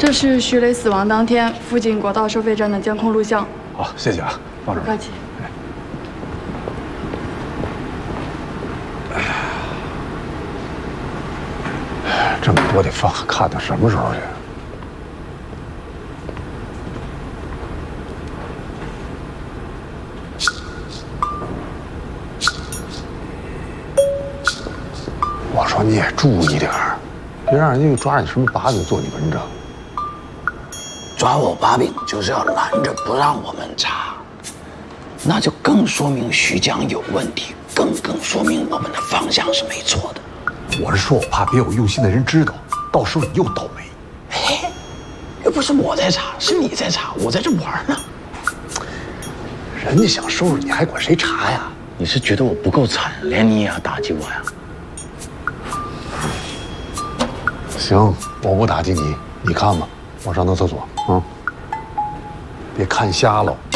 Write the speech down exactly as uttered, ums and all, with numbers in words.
这是徐磊死亡当天附近国道收费站的监控录像。 好，谢谢啊，放这儿。 不客气。 哎，这么多得放，看到什么时候去？ 我说你也注意点儿，别让人家又抓你什么把柄做你文章。 抓我把柄就是要拦着不让我们查，那就更说明徐江有问题，更更说明我们的方向是没错的。 我是说我怕别有用心的人知道，到时候你又倒霉。 哎，又不是我在查，是你在查，我在这玩呢。 人家想收拾你，还管谁查呀？ 你是觉得我不够惨烈，你也要打击我呀？ 行，我不打击你，你看吧，我上趟厕所啊，别看瞎了。